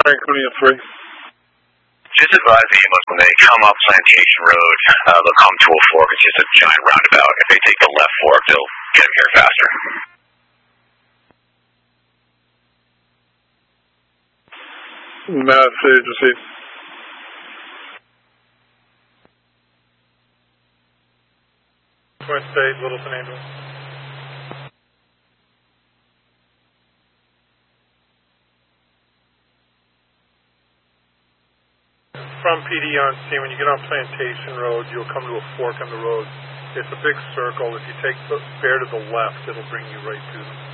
Franconia 3. Just advise the ambulance when they come up Plantation Road, they'll come to a fork. It's just a giant roundabout. If they take the left fork, they'll get them here faster. Mass agency. Twin State, Littleton ambulance. From PD on scene, when you get on Plantation Road, you'll come to a fork on the road. It's a big circle. If you take the bear to the left, it'll bring you right to them.